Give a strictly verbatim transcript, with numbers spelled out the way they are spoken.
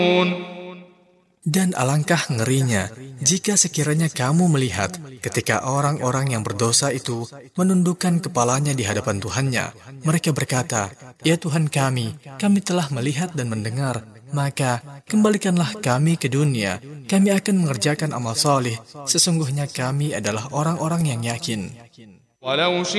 Dan alangkah ngerinya jika sekiranya kamu melihat ketika orang-orang yang berdosa itu menundukkan kepalanya di hadapan Tuhannya. Mereka berkata, "Ya Tuhan kami, kami telah melihat dan mendengar, maka kembalikanlah kami ke dunia. Kami akan mengerjakan amal saleh. Sesungguhnya kami adalah orang-orang yang yakin."